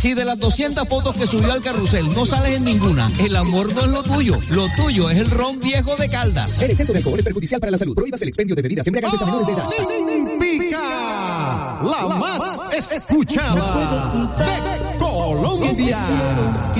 Si de las 200 fotos que subió al carrusel no sales en ninguna, el amor no es lo tuyo es el ron viejo de Caldas. El exceso de alcohol es perjudicial para la salud. Prohíbas el expendio de bebidas embriagantes a menores de edad. Olímpica, la más escuchada de Colombia.